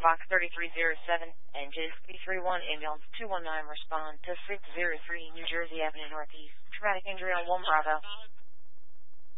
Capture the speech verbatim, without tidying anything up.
Fox thirty-three oh seven, engine three three one, ambulance two one nine, respond to six oh three New Jersey Avenue Northeast. Traumatic injury on one Bravo.